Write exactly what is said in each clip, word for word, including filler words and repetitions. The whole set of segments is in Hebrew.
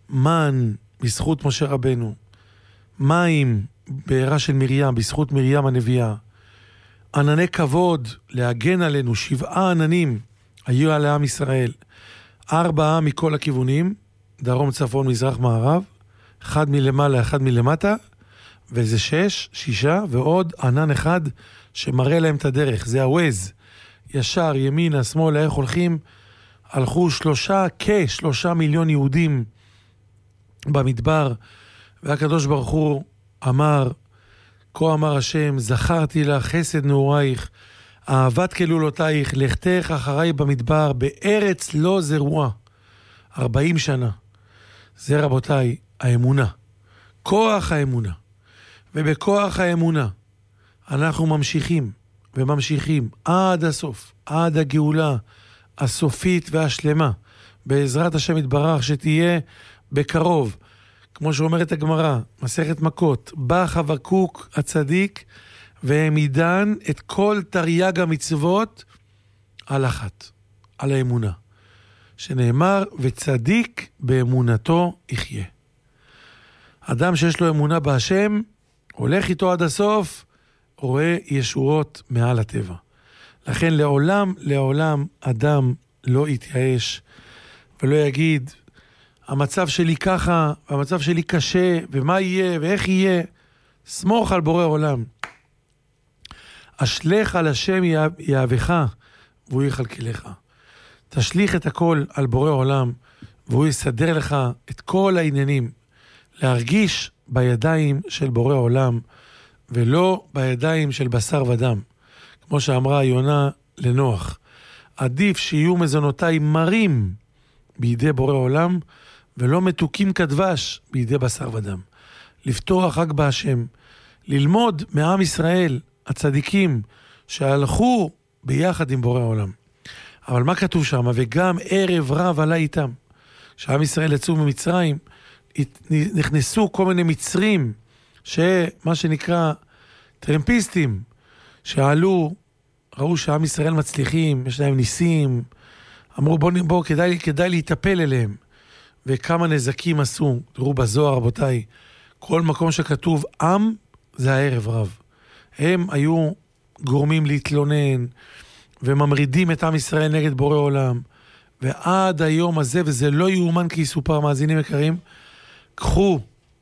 מן בזכות משה רבנו, מים בעירה של מרים בזכות מרים הנביאה, ענני כבוד להגן עלינו, שבעה עננים היו על עם ישראל, ארבעה מכל הכיוונים, דרום, צפון, מזרח, מערב, אחד מלמעלה, אחד מלמטה, וזה שש, שישה, ועוד ענן אחד שמראה להם את הדרך, זה הוויז, ישר, ימינה, שמאלה, איך הולכים, הלכו שלושה, כשלושה מיליון יהודים במדבר, והקדוש ברוך הוא אמר, כה אמר השם, זכרתי לך חסד נעורייך, אהבת כלולותייך, לכתך אחריי במדבר, בארץ לא זרוע, ארבעים שנה. זה רבותיי, האמונה, כוח האמונה, ובכוח האמונה, אנחנו ממשיכים וממשיכים עד הסוף, עד הגאולה הסופית והשלמה, בעזרת השם יתברך, שתהיה בקרוב, כמו שאומרת הגמרא, מסכת מכות, בא חבקוק הצדיק, והעמידן את כל תרי"ג המצוות על אחת, על האמונה. שנאמר, וצדיק באמונתו יחיה. אדם שיש לו אמונה בהשם, הולך איתו עד הסוף, רואה ישועות מעל הטבע. לכן לעולם, לעולם אדם לא יתייאש, ולא יגיד, המצב שלי ככה, והמצב שלי קשה, ומה יהיה, ואיך יהיה. סמוך על בורא עולם. אשלך על השם יאהבך, והוא יכלכלך. תשליך את הכל על בורא עולם, והוא יסדר לך את כל העניינים. להרגיש בידיים של בורא עולם, ולא בידיים של בשר ודם. כמו שאמרה יונה לנוח, עדיף שיהיו מזונותיי מרים בידי בורא עולם, ולא מתוקים כדבש בידי בשר ודם. לפתוח רק בהשם, ללמוד מעם ישראל, הצדיקים, שהלכו ביחד עם בורא עולם. אבל מה כתוב שם? וגם ערב רב עלה איתם. כשעם ישראל יצאו ממצרים, נכנסו כל מיני מצרים, שמה שנקרא טרמפיסטים, שעלו, ראו שעם ישראל מצליחים, יש להם ניסים, אמרו בוא, בוא כדאי, כדאי להתאפל אליהם, וכמה נזקים עשו. תראו בזוהר רבותיי, כל מקום שכתוב עם, זה הערב רב. הם היו גורמים להתלונן, וממרידים את עם ישראל נגד בורא עולם, ועד היום הזה, וזה לא יאומן כי יסופר, מאזינים יקרים, קחו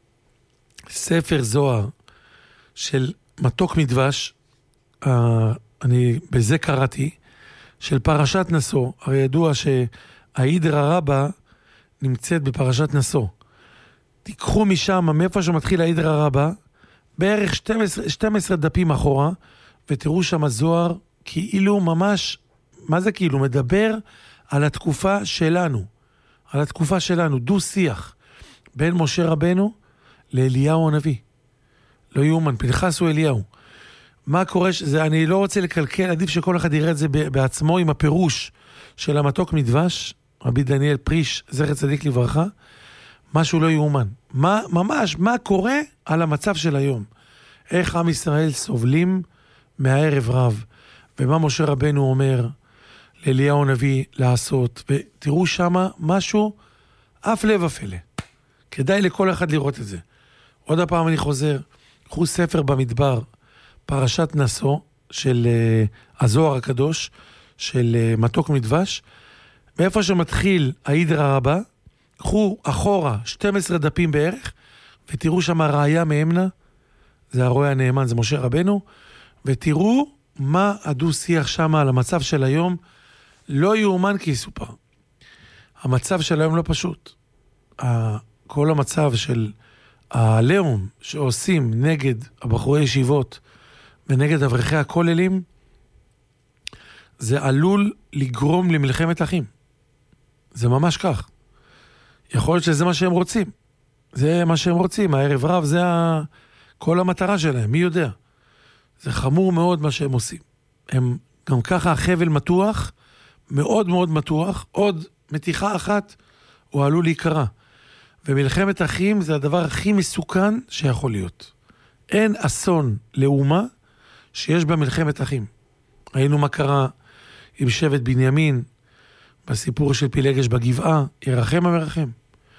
ספר זוהר של מתוק מדבש, אה, אני בזה קראתי, של פרשת נשוא. הרי ידוע שההידרא רבה נמצאת בפרשת נשוא. תיקחו משם, מאיפה שמתחיל ההידרא רבה, בערך שתים עשרה, שתים עשרה דפים אחורה, ותראו שם הזוהר, כאילו ממש, מה זה כאילו? מדבר על התקופה שלנו, על התקופה שלנו, דו שיח, בין משה רבנו לאליהו הנביא. לא יאומן, פנחס הוא אליהו. מה קורה? זה, אני לא רוצה לקלקל, עדיף שכל אחד יראה את זה בעצמו עם הפירוש של המתוק מדבש, רבי דניאל פריש, זכר צדיק לברכה, משהו לא יאומן. מה, ממש, מה קורה על המצב של היום? איך עם ישראל סובלים מהערב רב, ומה משה רבנו אומר לאליהו הנביא לעשות, ותראו שמה משהו, אף לב אפלה. כדאי לכל אחד לראות את זה. עוד הפעם אני חוזר, קחו ספר במדבר, פרשת נשוא של uh, הזוהר הקדוש, של uh, מתוק מדבש, מאיפה שמתחיל ההידרא רבה, קחו אחורה שתים עשרה דפים בערך, ותראו שם ראיה מאמנה, זה הרועה הנאמן, זה משה רבנו, ותראו מה הדו שיח שם על המצב של היום, לא יאומן כי יסופר. המצב של היום לא פשוט. כל המצב של העליהום שעושים נגד הבחורי ישיבות ונגד אברכי הכוללים, זה עלול לגרום למלחמת אחים. זה ממש כך. יכול להיות שזה מה שהם רוצים. זה מה שהם רוצים. הערב רב זה ה... כל המטרה שלהם, מי יודע. זה חמור מאוד מה שהם עושים. הם גם ככה החבל מתוח, מאוד מאוד מתוח, עוד מתיחה אחת, הוא עלול להיקרא. ומלחמת אחים זה הדבר הכי מסוכן שיכול להיות. אין אסון לאומה שיש בה מלחמת אחים. ראינו מה קרה עם שבט בנימין, בסיפור של פילגש בגבעה, ירחם המרחם.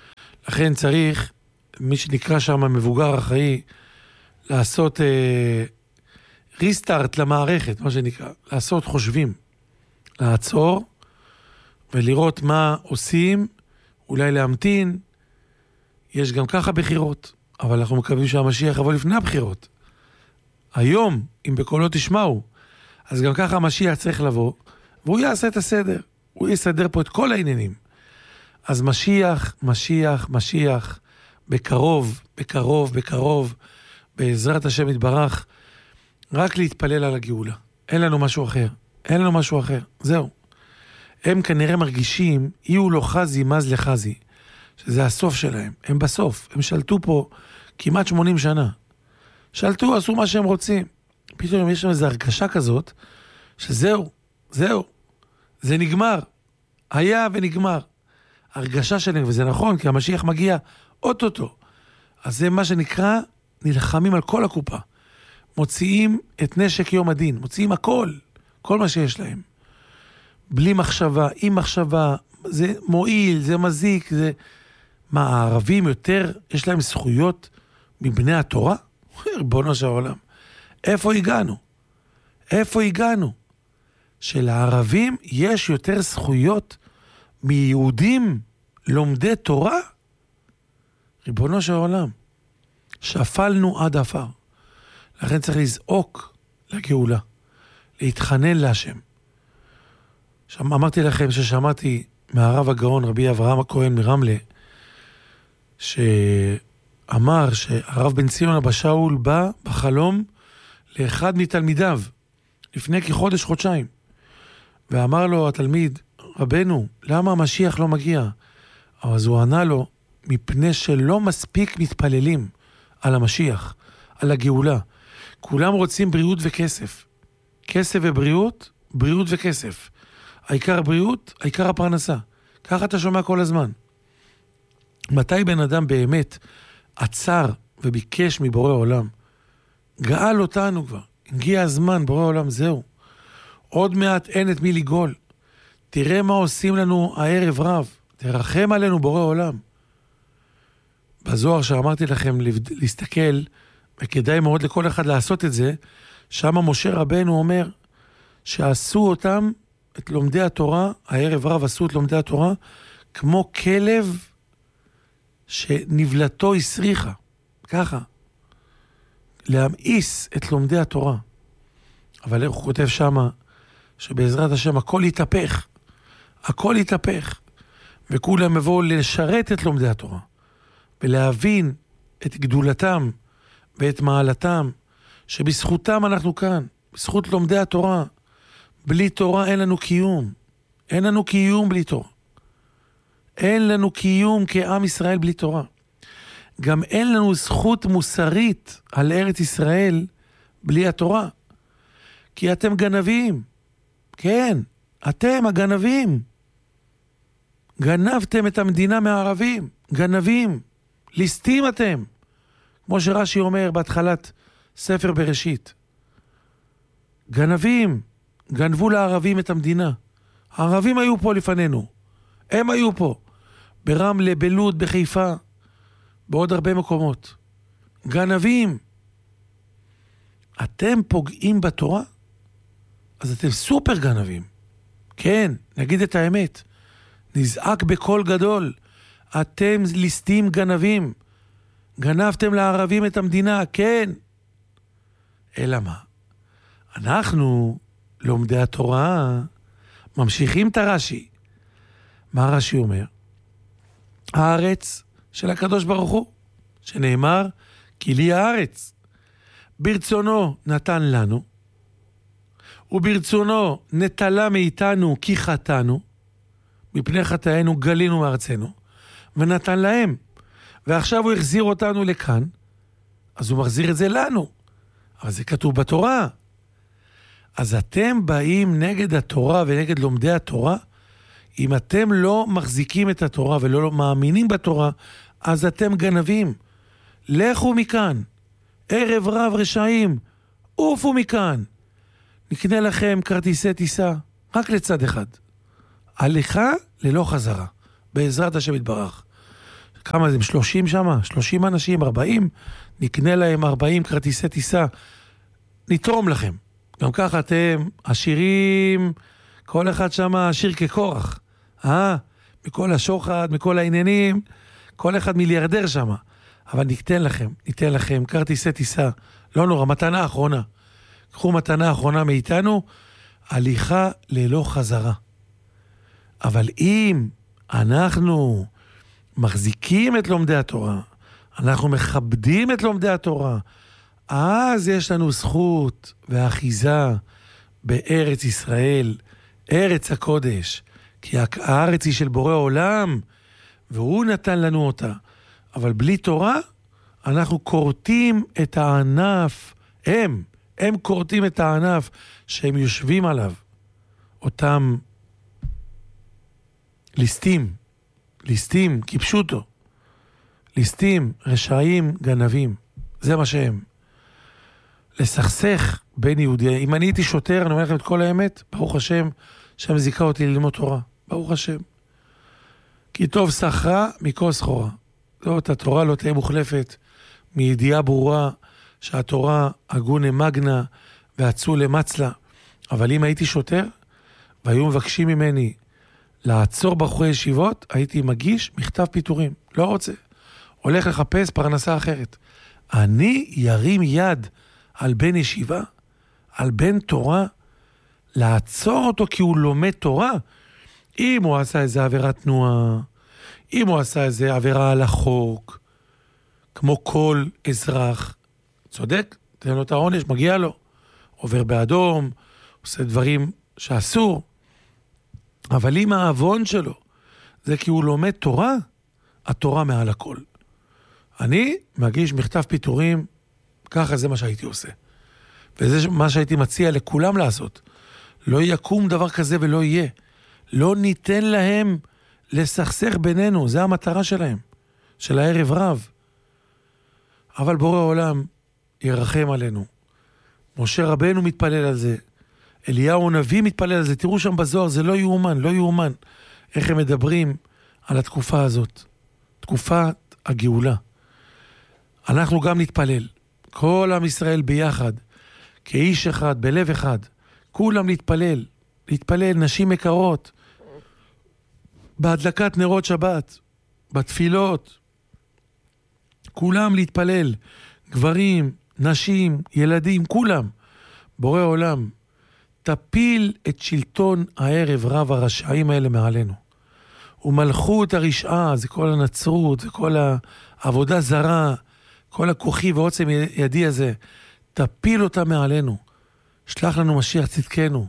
לכן צריך, מי שנקרא שם מבוגר אחראי, לעשות אה, ריסטארט למערכת, מה שנקרא, לעשות חושבים, לעצור ולראות מה עושים, אולי להמתין. יש גם ככה בחירות, אבל אנחנו מקווים שהמשיח יבוא לפני הבחירות. היום, אם בקולות תשמעו, אז גם ככה המשיח צריך לבוא, והוא יעשה את הסדר, הוא יסדר פה את כל העניינים. אז משיח, משיח, משיח, בקרוב, בקרוב, בקרוב, בעזרת השם יתברך, רק להתפלל על הגאולה. אין לנו משהו אחר, אין לנו משהו אחר, זהו. הם כנראה מרגישים, יהיו לו חזי, מז לחזי, שזה הסוף שלהם, הם בסוף, הם שלטו פה כמעט שמונים שנה. שלטו, עשו מה שהם רוצים. פתאום יש שם איזו הרגשה כזאת, שזהו, זהו, זה נגמר. היה ונגמר. הרגשה שלהם, וזה נכון, כי המשיח מגיע אוטוטו. אז זה מה שנקרא, נלחמים על כל הקופה. מוציאים את נשק יום הדין, מוציאים הכל, כל מה שיש להם. בלי מחשבה, עם מחשבה, זה מועיל, זה מזיק, זה... מה, הערבים יותר, יש להם זכויות מבני התורה? ריבונו של העולם. איפה הגענו? איפה הגענו? שלערבים יש יותר זכויות מיהודים לומדי תורה? ריבונו של העולם. שפלנו עד אפר. לכן צריך לזעוק לגאולה. להתחנן להשם. שם אמרתי לכם ששמעתי מהרב הגאון רבי אברהם הכהן מרמלה, שאמר שהרב בן ציון אבא שאול בא בחלום לאחד מתלמידיו, לפני כחודש חודשיים, ואמר לו התלמיד, רבנו, למה המשיח לא מגיע? אז הוא ענה לו, מפני שלא מספיק מתפללים על המשיח, על הגאולה. כולם רוצים בריאות וכסף. כסף ובריאות, בריאות וכסף. העיקר בריאות, העיקר הפרנסה. ככה אתה שומע כל הזמן. מתי בן אדם באמת עצר וביקש מבורא עולם? גאל אותנו כבר. הגיע הזמן, בורא עולם, זהו. עוד מעט אין את מי לגאול. תראה מה עושים לנו הערב רב. תרחם עלינו בורא עולם. בזוהר שאמרתי לכם להסתכל, וכדאי מאוד לכל אחד לעשות את זה, שם משה רבנו אומר שעשו אותם, את לומדי התורה, הערב רב עשו את לומדי התורה, כמו כלב שנבלתו הסריחה. ככה. להמאיס את לומדי התורה. אבל איך הוא כותב שמה, שבעזרת השם הכל יתהפך. הכל יתהפך. וכולם יבואו לשרת את לומדי התורה. ולהבין את גדולתם ואת מעלתם, שבזכותם אנחנו כאן. בזכות לומדי התורה. בלי תורה אין לנו קיום. אין לנו קיום בלי תורה. אין לנו קיום כעם ישראל בלי תורה. גם אין לנו זכות מוסרית על ארץ ישראל בלי התורה. כי אתם גנבים. כן, אתם הגנבים. גנבתם את המדינה מהערבים. גנבים. ליסטים אתם. כמו שרש"י אומר בהתחלת ספר בראשית. גנבים. גנבו לערבים את המדינה. הערבים היו פה לפנינו. הם היו פה. ברמלה, בלוד, בחיפה. בעוד הרבה מקומות. גנבים. אתם פוגעים בתורה? אז אתם סופר גנבים. כן, נגיד את האמת. נזעק בקול גדול. אתם ליסטים גנבים. גנבתם לערבים את המדינה, כן. אלא מה? אנחנו, לומדי התורה, ממשיכים את הרש"י. מה הרש"י אומר? הארץ של הקדוש ברוך הוא, שנאמר, כי לי הארץ. ברצונו נתן לנו, וברצונו נטלה מאיתנו כי חטאנו, מפני חטאינו גלינו מארצנו, ונתן להם. ועכשיו הוא החזיר אותנו לכאן, אז הוא מחזיר את זה לנו. אבל זה כתוב בתורה. אז אתם באים נגד התורה ונגד לומדי התורה, אם אתם לא מחזיקים את התורה ולא מאמינים בתורה, אז אתם גנבים. לכו מכאן. ערב רב רשעים. עופו מכאן. נקנה לכם כרטיסי טיסה. רק לצד אחד. הליכה ללא חזרה. בעזרת השם יתברך. כמה זה? שלושים שמה? שלושים אנשים, ארבעים? נקנה להם ארבעים כרטיסי טיסה. נתרום לכם. גם ככה אתם עשירים, כל אחד שמה עשיר כקורח. אה? מכל השוחד, מכל העניינים, כל אחד מיליארדר שמה. אבל ניתן לכם, ניתן לכם כרטיסי טיסה. לא נורא, מתנה אחרונה. קחו מתנה אחרונה מאיתנו, הליכה ללא חזרה. אבל אם אנחנו מחזיקים את לומדי התורה, אנחנו מכבדים את לומדי התורה, אז יש לנו זכות ואחיזה בארץ ישראל, ארץ הקודש, כי הארץ היא של בורא עולם, והוא נתן לנו אותה. אבל בלי תורה, אנחנו קורטים את הענף, הם, הם קורטים את הענף שהם יושבים עליו, אותם ליסטים, ליסטים, כיפשוטו, ליסטים, רשעים, גנבים, זה מה שהם. לסכסך בין יהודי, אם אני הייתי שוטר, אני אומר לכם את כל האמת, ברוך השם, שם זיקה אותי ללמוד תורה, ברוך השם. כי טוב שכרה מכל סחורה. זאת, התורה לא תהיה מוחלפת מידיעה ברורה שהתורה הגונה מגנה ואצולה מצלה. אבל אם הייתי שוטר והיו מבקשים ממני לעצור בחורי ישיבות, הייתי מגיש מכתב פיטורים. לא רוצה. הולך לחפש פרנסה אחרת. אני ירים יד על בן ישיבה, על בן תורה, לעצור אותו כי הוא לומד תורה. אם הוא עשה איזה עבירת תנועה, אם הוא עשה איזה עבירה על החוק, כמו כל אזרח, צודק, תן לו את העונש, מגיע לו, עובר באדום, עושה דברים שאסור, אבל אם העוון שלו, זה כי הוא לומד תורה, התורה מעל הכל. אני מגיש מכתב פיטורים, ככה זה מה שהייתי עושה. וזה מה שהייתי מציע לכולם לעשות. לא יקום דבר כזה ולא יהיה. לא ניתן להם לסכסך בינינו, זה המטרה שלהם, של הערב רב. אבל בורא העולם ירחם עלינו. משה רבנו מתפלל על זה, אליהו הנביא מתפלל על זה, תראו שם בזוהר, זה לא יאומן, לא יאומן. איך הם מדברים על התקופה הזאת, תקופת הגאולה. אנחנו גם נתפלל, כל עם ישראל ביחד, כאיש אחד, בלב אחד, כולם להתפלל, להתפלל, נשים יקרות, בהדלקת נרות שבת, בתפילות, כולם להתפלל, גברים, נשים, ילדים, כולם. בורא עולם, תפיל את שלטון הערב רב הרשעים האלה מעלינו. ומלכות הרשעה, זה כל הנצרות, זה כל העבודה זרה, כל הכוחי ועוצם ידי הזה, תפיל אותה מעלינו. שלח לנו משיח צדקנו,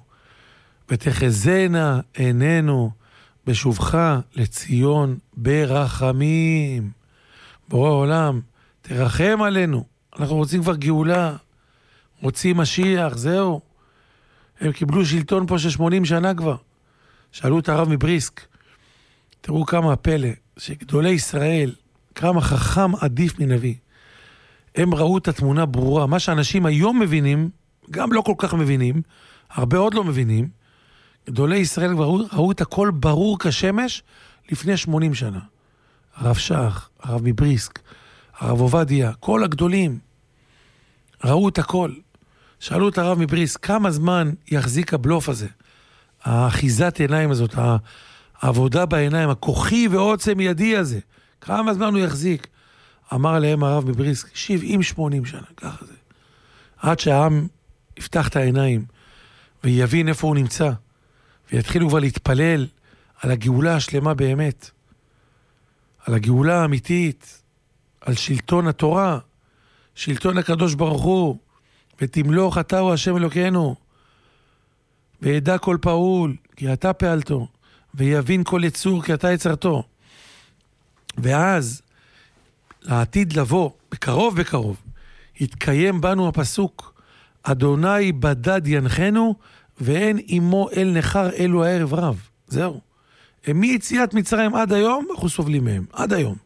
ותחזנה עינינו בשובך לציון ברחמים. בורא עולם, תרחם עלינו. אנחנו רוצים כבר גאולה, רוצים משיח, זהו. הם קיבלו שלטון פה של שמונים שנה כבר. שאלו את הרב מבריסק, תראו כמה הפלא, שגדולי ישראל, כמה חכם עדיף מנביא. הם ראו את התמונה ברורה. מה שאנשים היום מבינים, גם לא כל כך מבינים, הרבה עוד לא מבינים, גדולי ישראל כבר ראו, ראו את הכל ברור כשמש לפני שמונים שנה. הרב שח, הרב מבריסק, הרב עובדיה, כל הגדולים, ראו את הכל. שאלו את הרב מבריסק, כמה זמן יחזיק הבלוף הזה? האחיזת עיניים הזאת, העבודה בעיניים, הכוחי ועוצם ידי הזה, כמה זמן הוא יחזיק? אמר להם הרב מבריסק, שבעים שמונים שנה, ככה זה. עד שהעם יפתח את העיניים, ויבין איפה הוא נמצא, ויתחילו כבר להתפלל על הגאולה השלמה באמת, על הגאולה האמיתית, על שלטון התורה, שלטון הקדוש ברוך הוא, ותמלוך אתה הוא השם אלוקינו, וידע כל פעול, כי אתה פעלתו, ויבין כל יצור, כי אתה יצרתו. ואז, לעתיד לבוא, בקרוב בקרוב, יתקיים בנו הפסוק, אדוני בדד ינחנו, ואין עמו אל נחר אלו הערב רב. זהו. מיציאת מצרים עד היום, אנחנו סובלים מהם, עד היום.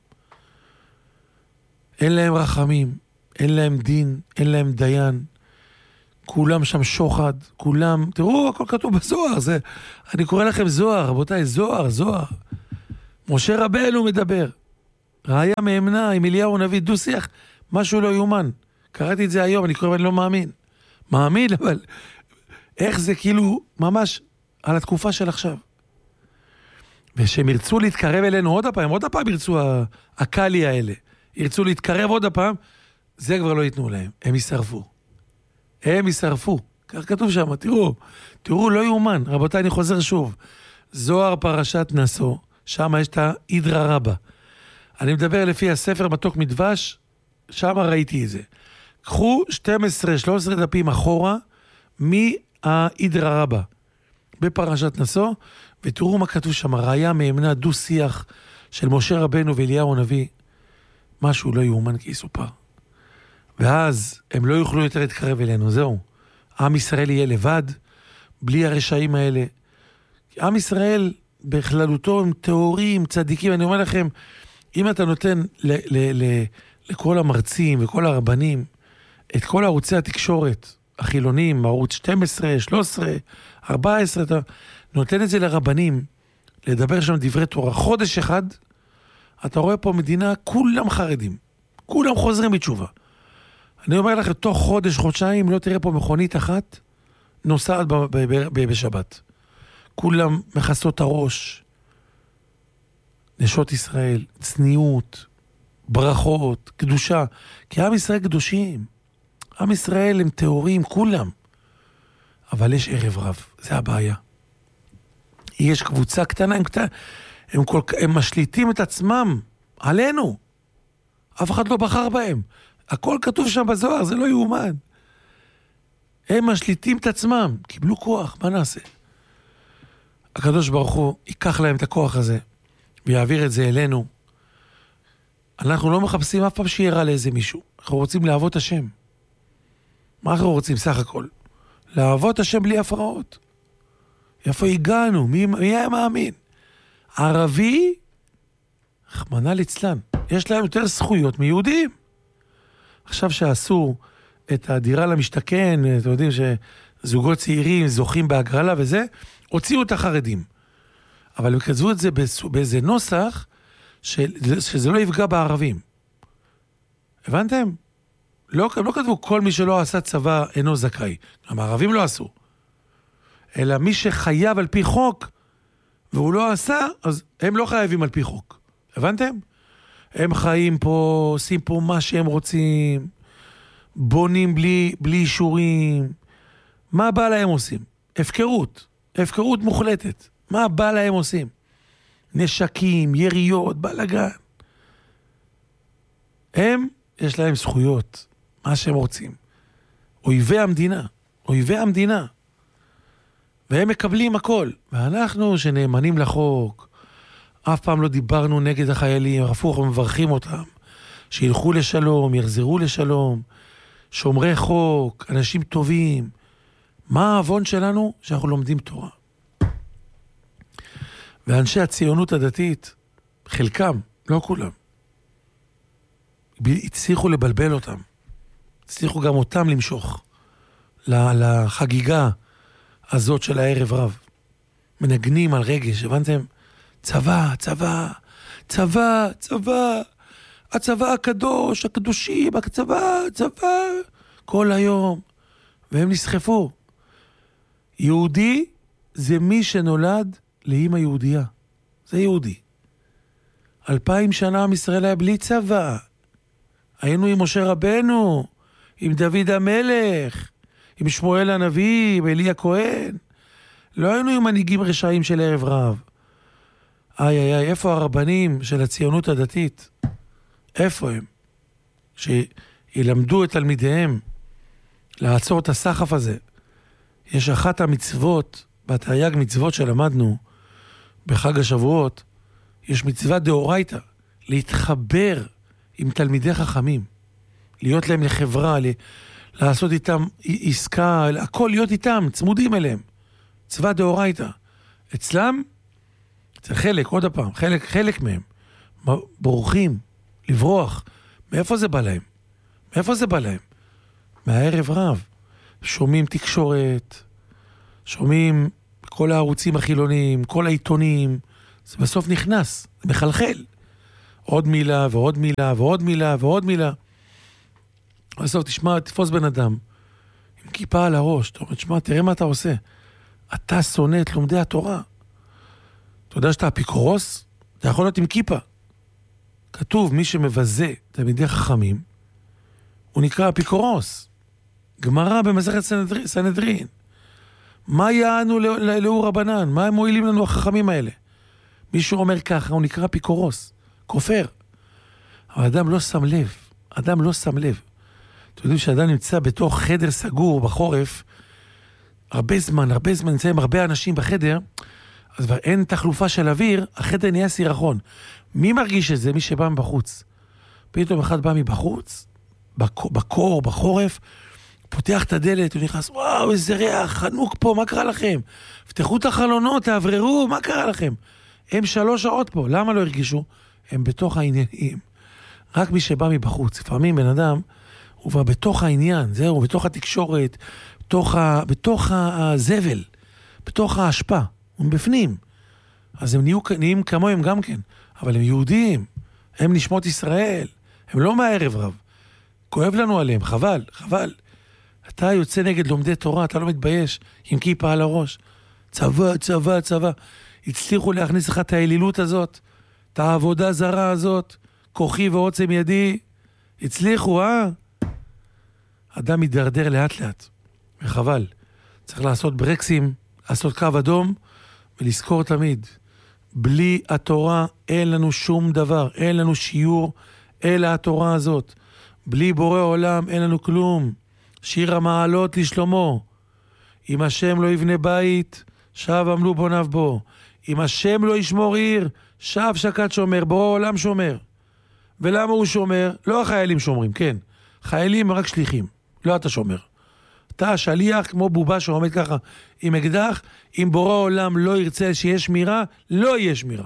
אין להם רחמים, אין להם דין, אין להם דיין, כולם שם שוחד, כולם, תראו, הכל כתוב בזוהר, זה, אני קורא לכם זוהר, רבותיי, זוהר, זוהר. משה רבנו מדבר, ראיה מאמנה עם אליהו הנביא, דו שיח, משהו לא יאומן. קראתי את זה היום, אני קורא ואני לא מאמין. מאמין, אבל איך זה כאילו ממש על התקופה של עכשיו. ושהם ירצו להתקרב אלינו עוד הפעם, עוד הפעם ירצו הקלי האלה, ירצו להתקרב עוד הפעם, זה כבר לא ייתנו להם, הם ישרפו. הם ישרפו. כך כתוב שם, תראו, תראו, לא יאומן. רבותיי, אני חוזר שוב. זוהר פרשת נשוא, שם יש את ההידרא רבא. אני מדבר לפי הספר מתוק מדבש, שם ראיתי את זה. קחו שתים עשרה שלוש עשרה דפים אחורה, מההידרא רבא, בפרשת נשוא, ותראו מה כתוב שם, ראיה מאמנה דו שיח של משה רבנו ואליהו הנביא, משהו לא יאומן כי יסופר. ואז הם לא יוכלו יותר להתקרב אלינו, זהו. עם ישראל יהיה לבד, בלי הרשעים האלה. עם ישראל בכללותו הם טהורים, צדיקים. אני אומר לכם, אם אתה נותן ל- ל- ל- לכל המרצים וכל הרבנים, את כל ערוצי התקשורת, החילונים, ערוץ שתים עשרה, שלוש עשרה, ארבע עשרה, אתה נותן את זה לרבנים, לדבר שם דברי תורה. חודש אחד, אתה רואה פה מדינה, כולם חרדים. כולם חוזרים בתשובה. אני אומר לך, תוך חודש, חודשיים, לא תראה פה מכונית אחת, נוסעת ב- ב- ב- ב- בשבת. כולם מכסות הראש, נשות ישראל, צניעות, ברכות, קדושה. כי עם ישראל קדושים. עם ישראל הם טהורים, כולם. אבל יש ערב רב, זה הבעיה. יש קבוצה קטנה, הם, קטנה, הם, כל, הם משליטים את עצמם עלינו. אף אחד לא בחר בהם. הכל כתוב שם בזוהר, זה לא יאומן. הם משליטים את עצמם, קיבלו כוח, מה נעשה? הקדוש ברוך הוא ייקח להם את הכוח הזה, ויעביר את זה אלינו. אנחנו לא מחפשים אף פעם שירה לאיזה מישהו. אנחנו רוצים לעבוד השם. מה אנחנו רוצים סך הכל? לעבוד השם בלי הפרעות. איפה הגענו? מי, מי היה מאמין? ערבי, רחמנא ליצלן, יש להם יותר זכויות מיהודים. עכשיו שעשו את הדירה למשתכן, אתם יודעים שזוגות צעירים זוכים בהגרלה וזה, הוציאו את החרדים. אבל הם כתבו את זה באיזה נוסח, שזה לא יפגע בערבים. הבנתם? לא, לא כתבו כל מי שלא עשה צבא אינו זכאי. גם הערבים לא עשו. אלא מי שחייב על פי חוק, והוא לא עשה, אז הם לא חייבים על פי חוק. הבנתם? הם חיים פה, עושים פה מה שהם רוצים, בונים בלי, בלי אישורים. מה בא להם עושים? הפקרות. הפקרות מוחלטת. מה בא להם עושים? נשקים, יריות, בלגן. הם, יש להם זכויות. מה שהם רוצים. אויבי המדינה. אויבי המדינה. והם מקבלים הכל. ואנחנו שנאמנים לחוק, אף פעם לא דיברנו נגד החיילים, הפוך, מברכים אותם, שילכו לשלום, יחזרו לשלום, שומרי חוק, אנשים טובים. מה האבון שלנו? שאנחנו לומדים תורה. ואנשי הציונות הדתית, חלקם, לא כולם, הצליחו לבלבל אותם. הצליחו גם אותם למשוך לחגיגה הזאת של הערב רב. מנגנים על רגש, הבנתם? צבא, צבא, צבא, צבא, הצבא הקדוש, הקדושים, הצבא, צבא, כל היום. והם נסחפו. יהודי זה מי שנולד לאמא יהודייה. זה יהודי. אלפיים שנה עם ישראל היה בלי צבא. היינו עם משה רבנו, עם דוד המלך, עם שמואל הנביא, עם אלי הכהן. לא היינו עם מנהיגים רשעים של ערב רב. איי איי איי, איפה הרבנים של הציונות הדתית? איפה הם? שילמדו את תלמידיהם לעצור את הסחף הזה. יש אחת המצוות, בתרי"ג מצוות שלמדנו בחג השבועות, יש מצווה דאורייתא, להתחבר עם תלמידי חכמים, להיות להם לחברה, לעשות איתם עסקה, הכל להיות איתם, צמודים אליהם. מצווה דאורייתא. אצלם, זה חלק, עוד הפעם, חלק, חלק מהם, בורחים, לברוח. מאיפה זה בא להם? מאיפה זה בא להם? מהערב רב. שומעים תקשורת, שומעים כל הערוצים החילוניים, כל העיתונים, זה בסוף נכנס, זה מחלחל. עוד מילה ועוד מילה ועוד מילה ועוד מילה. בסוף תשמע, תפוס בן אדם, עם כיפה על הראש, אתה אומר, תשמע, תראה מה אתה עושה. אתה שונא את לומדי התורה. אתה יודע שאתה אפיקורוס? אתה יכול להיות עם כיפה. כתוב, מי שמבזה תלמידי חכמים, הוא נקרא אפיקורוס. גמרא במסכת סנהדרין. סנהדרין. מה יענו לאור רבנן? מה הם מועילים לנו החכמים האלה? מישהו אומר ככה, הוא נקרא אפיקורוס. כופר. אבל אדם לא שם לב. אדם לא שם לב. אתם יודעים שאדם נמצא בתוך חדר סגור בחורף, הרבה זמן, הרבה זמן נמצאים הרבה אנשים בחדר, אז כבר אין תחלופה של אוויר, החדר נהיה סירחון. מי מרגיש את זה? מי שבא מבחוץ. פתאום אחד בא מבחוץ, בקור, בחורף, פותח את הדלת, הוא נכנס, וואו, איזה ריח, חנוק פה, מה קרה לכם? פתחו את החלונות, תעבררו, מה קרה לכם? הם שלוש שעות פה, למה לא הרגישו? הם בתוך העניינים. רק מי שבא מבחוץ, לפעמים בן אדם, הוא כבר בתוך העניין, זהו, בתוך התקשורת, בתוך, ה, בתוך הזבל, בתוך ההשפעה, הם בפנים. אז הם נהיו, נהיים כמוהם גם כן, אבל הם יהודים, הם נשמות ישראל, הם לא מהערב רב. כואב לנו עליהם, חבל, חבל. אתה יוצא נגד לומדי תורה, אתה לא מתבייש, עם כיפה על הראש. צבא, צבא, צבא. הצליחו להכניס לך את האלילות הזאת, את העבודה זרה הזאת, כוחי ועוצם ידי. הצליחו, אה? אדם מתדרדר לאט לאט, וחבל. צריך לעשות ברקסים, לעשות קו אדום, ולזכור תמיד, בלי התורה אין לנו שום דבר, אין לנו שיעור, אלא התורה הזאת. בלי בורא עולם אין לנו כלום. שיר המעלות לשלמה. אם השם לא יבנה בית, שב עמלו בוניו בו. אם השם לא ישמור עיר, שב שקד שומר, בורא עולם שומר. ולמה הוא שומר? לא החיילים שומרים, כן. חיילים הם רק שליחים, לא אתה שומר. אתה שליח כמו בובה שעומד ככה עם אקדח, אם בורא עולם לא ירצה שיהיה שמירה, לא יהיה שמירה.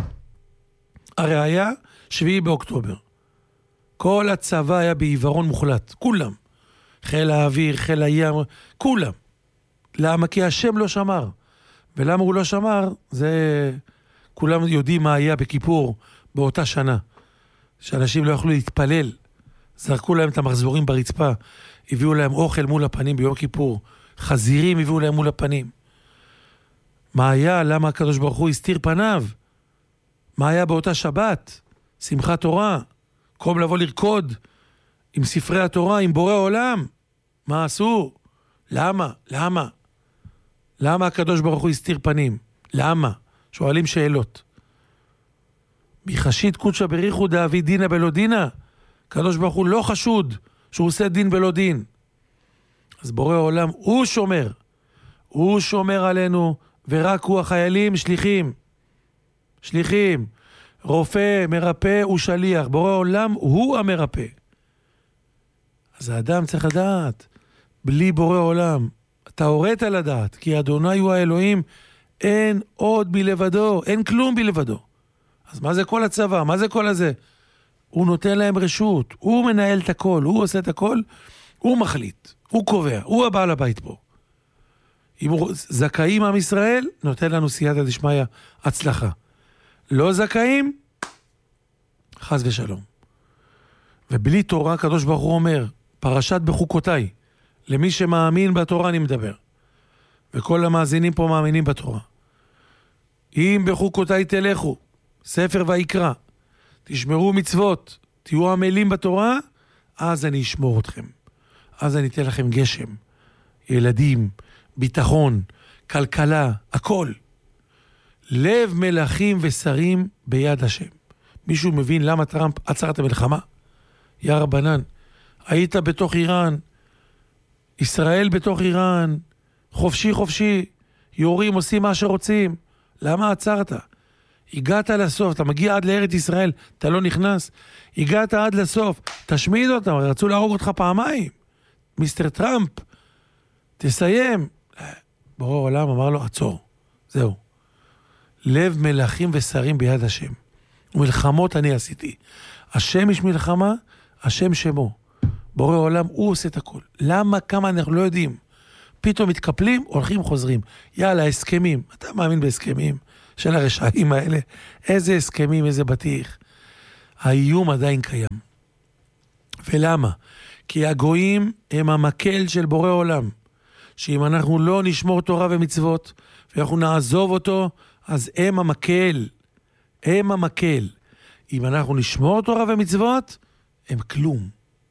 הראיה, שביעי באוקטובר. כל הצבא היה בעיוורון מוחלט, כולם. חיל האוויר, חיל הים, כולם. למה? כי השם לא שמר. ולמה הוא לא שמר? זה... כולם יודעים מה היה בכיפור באותה שנה. שאנשים לא יכלו להתפלל. זרקו להם את המחזורים ברצפה. הביאו להם אוכל מול הפנים ביום כיפור. חזירים הביאו להם מול הפנים. מה היה? למה הקדוש ברוך הוא הסתיר פניו? מה היה באותה שבת? שמחת תורה. קום לבוא לרקוד עם ספרי התורה, עם בורא עולם. מה עשו? למה? למה? למה הקדוש ברוך הוא הסתיר פנים? למה? שואלים שאלות. מחשית קודשא בריחו דאבי דינא בלא דינא. הקדוש ברוך הוא לא חשוד שהוא עושה דין בלא דין. אז בורא עולם הוא שומר. הוא שומר עלינו, ורק הוא החיילים שליחים. שליחים. רופא, מרפא ושליח. בורא עולם הוא המרפא. אז האדם צריך לדעת, בלי בורא עולם, אתה הורית לדעת, כי אדוני הוא האלוהים, אין עוד בלבדו, אין כלום בלבדו. אז מה זה כל הצבא? מה זה כל הזה? הוא נותן להם רשות, הוא מנהל את הכל, הוא עושה את הכל, הוא מחליט, הוא קובע, הוא הבעל הבית פה. אם הוא זכאים עם ישראל, נותן לנו סייעתא דשמיא, הצלחה. לא זכאים, חס ושלום. ובלי תורה, הקדוש ברוך הוא אומר, פרשת בחוקותיי, למי שמאמין בתורה אני מדבר. וכל המאזינים פה מאמינים בתורה. אם בחוקותיי תלכו, ספר ויקרא, תשמרו מצוות, תהיו עמלים בתורה, אז אני אשמור אתכם. אז אני אתן לכם גשם, ילדים, ביטחון, כלכלה, הכל. לב מלכים ושרים ביד השם. מישהו מבין למה טראמפ עצר את המלחמה? יא רבנן, היית בתוך איראן, ישראל בתוך איראן, חופשי חופשי, יורים עושים מה שרוצים. למה עצרת? הגעת לסוף, אתה מגיע עד לארץ ישראל, אתה לא נכנס, הגעת עד לסוף, תשמיד אותם, רצו להרוג אותך פעמיים. מיסטר טראמפ, תסיים. בורא עולם אמר לו, עצור, זהו. לב מלכים ושרים ביד השם. ומלחמות אני עשיתי. השם יש מלחמה, השם שמו. בורא עולם, הוא עושה את הכל. למה? כמה אנחנו לא יודעים. פתאום מתקפלים, הולכים, חוזרים. יאללה, הסכמים. אתה מאמין בהסכמים של הרשעים האלה? איזה הסכמים, איזה בטיח. האיום עדיין קיים. ולמה? כי הגויים הם המקל של בורא עולם, שאם אנחנו לא נשמור תורה ומצוות, ואנחנו נעזוב אותו, אז הם המקל, הם המקל. אם אנחנו נשמור תורה ומצוות, הם כלום.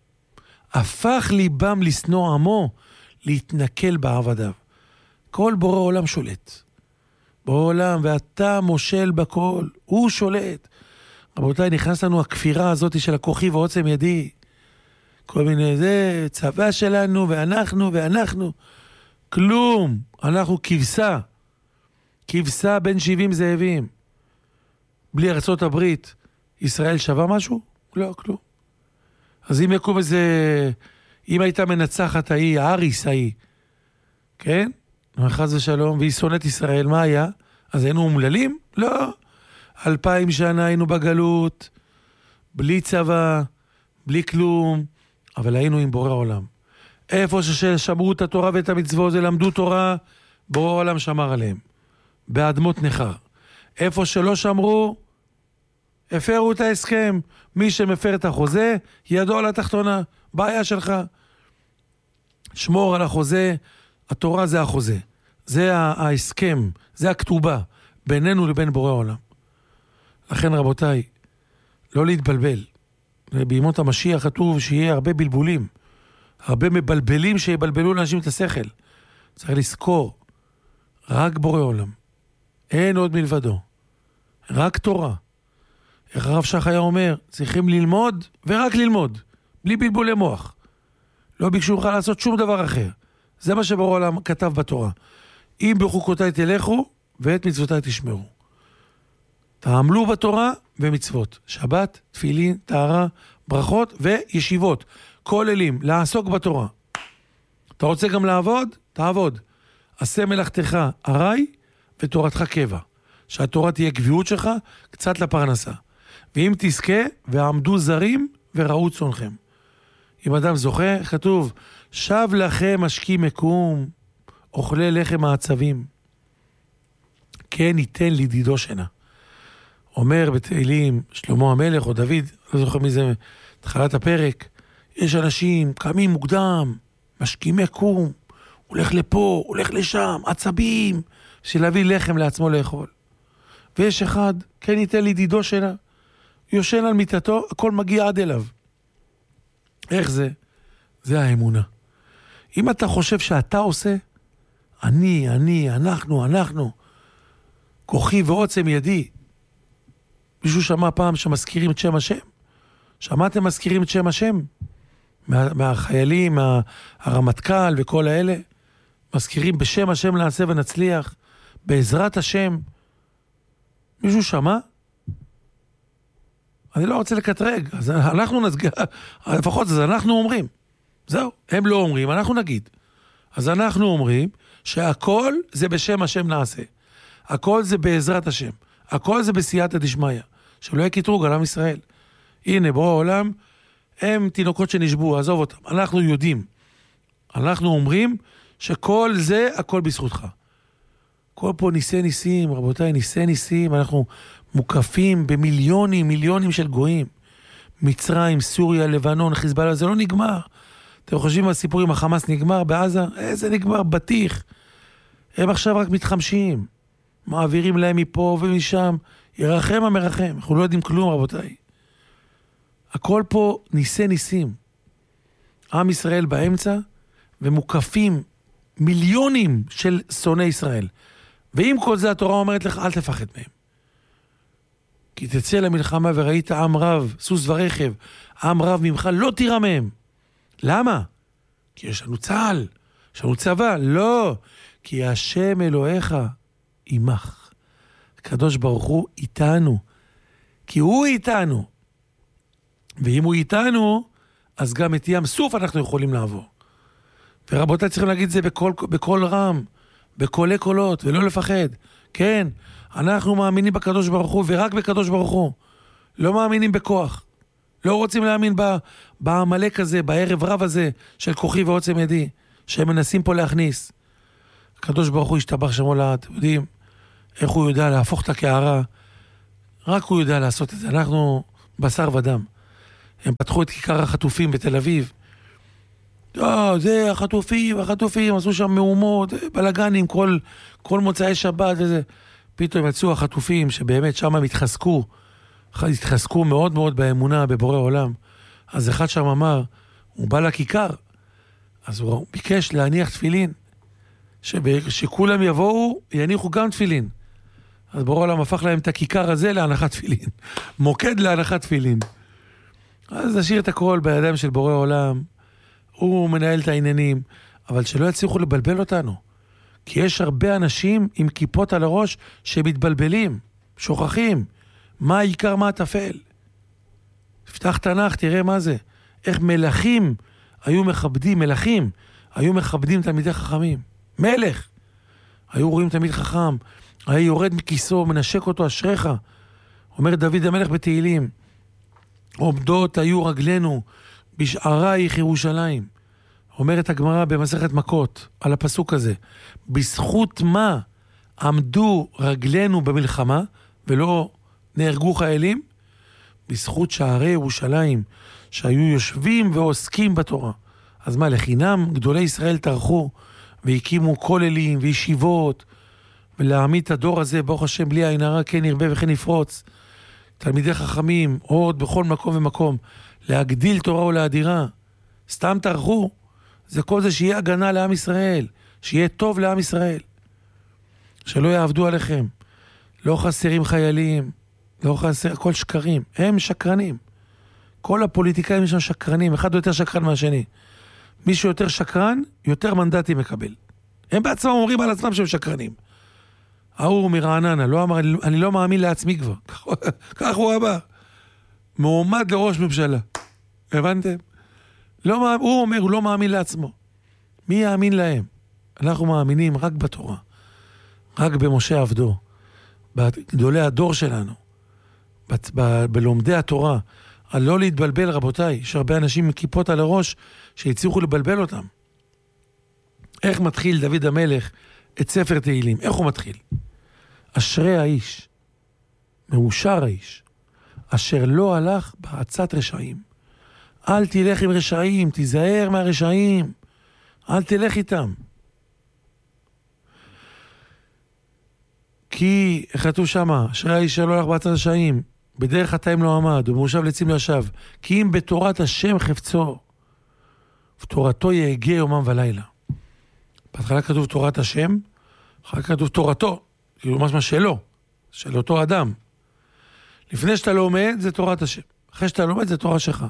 הפך ליבם לשנוא עמו, להתנקל בעבדיו. כל בורא עולם שולט. בורא עולם, ואתה מושל בכל, הוא שולט. רבותיי, נכנס לנו הכפירה הזאת של הכוחי ועוצם ידי. כל מיני, זה צבא שלנו, ואנחנו, ואנחנו. כלום. אנחנו כבשה. כבשה בין שבעים זאבים. בלי ארצות הברית, ישראל שווה משהו? לא, כלום. אז אם יקום איזה, אם הייתה מנצחת ההיא, האריס ההיא, כן? חס ושלום, והיא שונאת ישראל, מה היה? אז היינו אומללים? לא. אלפיים שנה היינו בגלות, בלי צבא, בלי כלום, אבל היינו עם בורא עולם. איפה ששמרו את התורה ואת המצוות, זה למדו תורה, בורא עולם שמר עליהם. באדמות נחר. איפה שלא שמרו, הפרו את ההסכם. מי שמפר את החוזה, ידו על התחתונה. בעיה שלך. שמור על החוזה, התורה זה החוזה. זה ההסכם, זה הכתובה, בינינו לבין בורא עולם. לכן רבותיי, לא להתבלבל. בימות המשיח כתוב שיהיה הרבה בלבולים. הרבה מבלבלים שיבלבלו לאנשים את השכל. צריך לזכור, רק בורא עולם. אין עוד מלבדו. רק תורה. איך הרב שך היה אומר, צריכים ללמוד ורק ללמוד. בלי בלבולי מוח. לא ביקשו לך לעשות שום דבר אחר. זה מה שבורא עולם כתב בתורה. אם בחוקותיי תלכו ואת מצוותיי תשמרו. תעמלו בתורה ומצוות. שבת, תפילין, טהרה, ברכות וישיבות. כוללים, לעסוק בתורה. אתה רוצה גם לעבוד? תעבוד. עשה מלאכתך ארעי ותורתך קבע. שהתורה תהיה קביעות שלך, קצת לפרנסה. ואם תזכה, ועמדו זרים וראו צונכם. אם אדם זוכה, כתוב, שב לכם משכי מקום, אוכלי לחם העצבים. כן ייתן לידידו שינה. אומר בתהילים, שלמה המלך או דוד, לא זוכר מי זה, תחילת הפרק, יש אנשים, קמים מוקדם, משכים מקום, הולך לפה, הולך לשם, עצבים, בשביל להביא לחם לעצמו לאכול. ויש אחד, כן ייתן לידידו שינה, יושן על מיטתו, הכל מגיע עד אליו. איך זה? זה האמונה. אם אתה חושב שאתה עושה, אני, אני, אנחנו, אנחנו, כוחי ועוצם ידי. מישהו שמע פעם שמזכירים את שם השם? שמעתם מזכירים את שם השם? מה, מהחיילים, מה, הרמטכ"ל וכל האלה? מזכירים בשם השם נעשה ונצליח, בעזרת השם. מישהו שמע? אני לא רוצה לקטרג, אז אנחנו נזגע, לפחות אז אנחנו אומרים. זהו, הם לא אומרים, אנחנו נגיד. אז אנחנו אומרים שהכל זה בשם השם נעשה. הכל זה בעזרת השם. הכל זה בסייעתא דשמיא. שלא יהיה קטרוג על עם ישראל. הנה, בורא העולם, הם תינוקות שנשבו, עזוב אותם. אנחנו יודעים. אנחנו אומרים שכל זה, הכל בזכותך. כל פה ניסי ניסים, רבותיי, ניסי ניסים, אנחנו מוקפים במיליונים, מיליונים של גויים. מצרים, סוריה, לבנון, חיזבאללה, זה לא נגמר. אתם חושבים על סיפור עם החמאס נגמר בעזה? איזה נגמר? בטיח. הם עכשיו רק מתחמשים. מעבירים להם מפה ומשם. ירחם המרחם. אנחנו לא יודעים כלום, רבותיי. הכל פה ניסי ניסים. עם ישראל באמצע, ומוקפים מיליונים של שונאי ישראל. ועם כל זה התורה אומרת לך, אל תפחד מהם. כי תצא למלחמה וראית עם רב, סוס ורכב, עם רב ממך, לא תירא מהם. למה? כי יש לנו צהל, יש לנו צבא. לא, כי השם אלוהיך עמך. הקדוש ברוך הוא איתנו. כי הוא איתנו. ואם הוא איתנו, אז גם את ים סוף אנחנו יכולים לעבור. ורבותיי צריכים להגיד את זה בכל, בכל רם, בקולי קולות, ולא לפחד. כן, אנחנו מאמינים בקדוש ברוך הוא, ורק בקדוש ברוך הוא. לא מאמינים בכוח. לא רוצים להאמין בעמלק הזה, בערב רב הזה, של כוחי ועוצם ידי, שהם מנסים פה להכניס. הקדוש ברוך הוא השתבח שמו לה, אתם יודעים, איך הוא יודע להפוך את הקערה, רק הוא יודע לעשות את זה. אנחנו בשר ודם. הם פתחו את כיכר החטופים בתל אביב. אה, זה החטופים, החטופים, עשו שם מהומות, בלגנים, כל, כל מוצאי שבת וזה. פתאום יצאו החטופים שבאמת שם הם התחזקו, התחזקו מאוד מאוד באמונה בבורא עולם. אז אחד שם אמר, הוא בא לכיכר, אז הוא ביקש להניח תפילין, שכולם יבואו, יניחו גם תפילין. אז בורא עולם הפך להם את הכיכר הזה להנחת תפילין. מוקד להנחת תפילין. אז נשאיר את הכל בידיים של בורא עולם, הוא מנהל את העניינים, אבל שלא יצליחו לבלבל אותנו. כי יש הרבה אנשים עם כיפות על הראש שמתבלבלים, שוכחים. מה העיקר, מה הטפל? פתח תנ"ך, תראה מה זה. איך מלכים היו מכבדים, מלכים היו מכבדים תלמידי חכמים. מלך. היו רואים תלמיד חכם, היה יורד מכיסו, מנשק אותו, אשריך. אומר דוד המלך בתהילים, עומדות היו רגלינו בשערייך ירושלים. אומרת הגמרא במסכת מכות על הפסוק הזה, בזכות מה עמדו רגלינו במלחמה ולא נהרגו חיילים? בזכות שערי ירושלים שהיו יושבים ועוסקים בתורה. אז מה, לחינם גדולי ישראל טרחו והקימו כוללים וישיבות ולהעמיד את הדור הזה, ברוך השם, בלי עין הרע, כן ירבה וכן יפרוץ. תלמידי חכמים, עוד בכל מקום ומקום, להגדיל תורה ולהדירה. סתם טרחו. זה כל זה שיהיה הגנה לעם ישראל, שיהיה טוב לעם ישראל. שלא יעבדו עליכם. לא חסרים חיילים, לא חסר, הכל שקרים. הם שקרנים. כל הפוליטיקאים יש שקרנים, אחד יותר שקרן מהשני. מי שיותר שקרן, יותר מנדטים מקבל. הם בעצמם אומרים על עצמם שהם שקרנים. ההוא מרעננה, לא אמר, אני לא מאמין לעצמי כבר. כך הוא אמר. מועמד לראש ממשלה. הבנתם? לא, הוא אומר, הוא לא מאמין לעצמו. מי יאמין להם? אנחנו מאמינים רק בתורה. רק במשה עבדו. בגדולי הדור שלנו. ב- ב- בלומדי התורה. על לא להתבלבל, רבותיי. יש הרבה אנשים עם כיפות על הראש שהצליחו לבלבל אותם. איך מתחיל דוד המלך את ספר תהילים? איך הוא מתחיל? אשרי האיש, מאושר האיש, אשר לא הלך בעצת רשעים. אל תלך עם רשעים, תיזהר מהרשעים, אל תלך איתם. כי, כתוב שמה, אשרי האיש שלא הלך בעצת רשעים, בדרך חטאים לא עמד, ומושב לצים לא ישב, כי אם בתורת השם חפצו, ותורתו יהגה יומם ולילה. בהתחלה כתוב תורת השם, אחר כך כתוב תורתו, כאילו משמע שלו, של אותו אדם. לפני שאתה לומד, זה תורת השם. אחרי שאתה לומד, זה תורה שלך.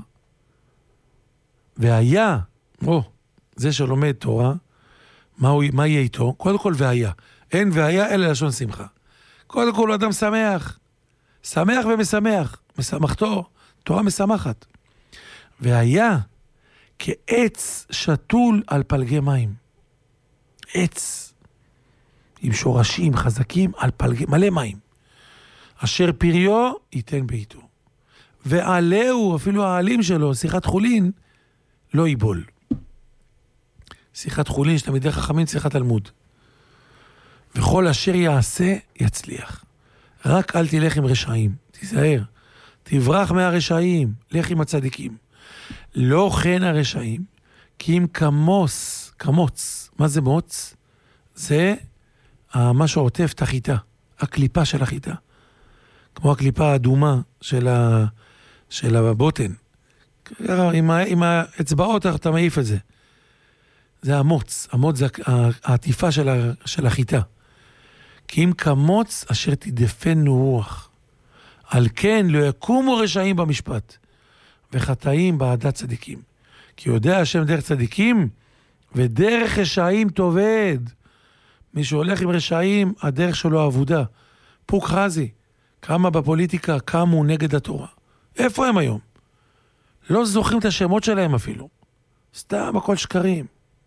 והיה, או, זה שלומד תורה, מה, הוא, מה יהיה איתו? קודם כל והיה. אין והיה, אלא לשון שמחה. קודם כל הוא אדם שמח. שמח ומשמח. משמחתו, תורה משמחת. והיה כעץ שתול על פלגי מים. עץ עם שורשים חזקים על פלגי, מלא מים. אשר פריו ייתן ביתו. ועלהו, אפילו העלים שלו, שיחת חולין, לא ייבול. שיחת חולין, שתלמידי חכמים, שיחת תלמוד. וכל אשר יעשה, יצליח. רק אל תלך עם רשעים. תיזהר. תברח מהרשעים. לך עם הצדיקים. לא כן הרשעים, כי אם כמוס, כמוץ. מה זה מוץ? זה מה שעוטף את החיטה. הקליפה של החיטה. כמו הקליפה האדומה של, ה... של הבוטן. עם, ה... עם האצבעות אתה מעיף את זה. זה המוץ. המוץ זה העטיפה של, ה... של החיטה. כי אם כמוץ אשר תדפן רוח. על כן לא יקומו רשעים במשפט. וחטאים בעדת צדיקים. כי יודע השם דרך צדיקים, ודרך רשעים תובד. מי שהולך עם רשעים, הדרך שלו עבודה. פוק חזי, כמה בפוליטיקה קמו נגד התורה. איפה הם היום? לא זוכרים את השמות שלהם אפילו. סתם הכל שקרים.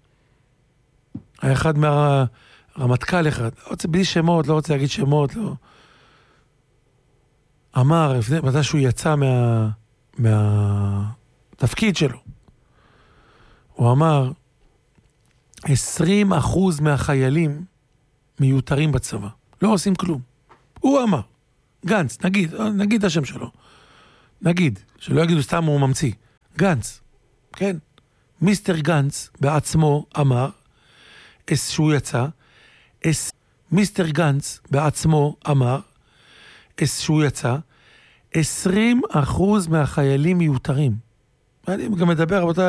האחד מהרמטכ"ל אחד, לא רוצה בלי שמות, לא רוצה להגיד שמות, לא. אמר, מתי שהוא יצא מה, מהתפקיד שלו, הוא אמר, עשרים אחוז מהחיילים מיותרים בצבא. לא עושים כלום. הוא אמר, גנץ, נגיד, נגיד השם שלו. נגיד, שלא יגידו סתם הוא ממציא, גנץ, כן, מיסטר גנץ בעצמו אמר, שהוא יצא, מיסטר גנץ בעצמו אמר, שהוא יצא, עשרים אחוז מהחיילים מיותרים. אני גם מדבר, רבותיי,